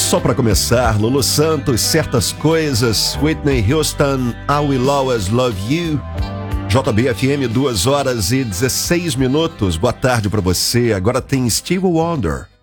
Só para começar, Lulu Santos, Certas Coisas, Whitney Houston, I Will Always Love You. JBFM, 2 horas e 16 minutos. Boa tarde para você. Agora tem Stevie Wonder.